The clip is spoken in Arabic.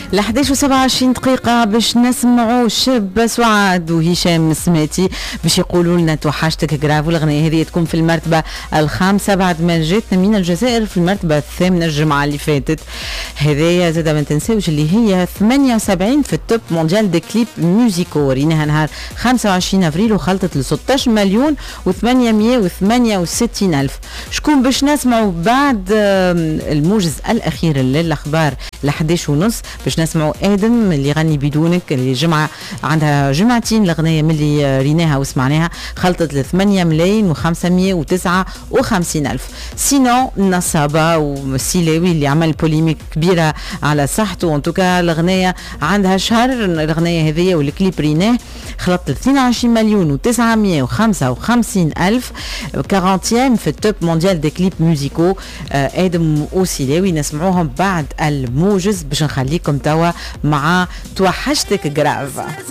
ل11:27 باش نسمعوا شاب سعاد وهشام السماتي باش يقولوا لنا توحشتك جراف. والأغنية هذه تكون في المرتبة الخامسة بعد ما جاتنا من الجزائر في المرتبة الثامنة الجمعة اللي فاتت. هذايا زاد ما تنساوش اللي هي 78 في التوب مونديال دي كليب ميوزيكو. وريناها نهار 25 أفريل وخلطت ل 16 مليون و868 ألف. شكون باش نسمعوا بعد الموجز الأخير للأخبار ل11:30 باش نسمعوا آدم اللي غني بدونك اللي جمعة عندها جمعتين الأغنية من اللي ريناها وسمعناها خلطت ل 8,559 ألف. سينو نصابة وسيلاوي اللي عمل بوليميك كبيرة على صحته وانتوكا الأغنية عندها شهر الأغنية هذية والكليب ريناه خلطت ل 22,955 ألف. 40 في التوب مونديال دي كليب ميوزيكو. آدم وسيلاوي نسمعوهم بعد الموجز باش نخليكم توا مع توحشتك جراف.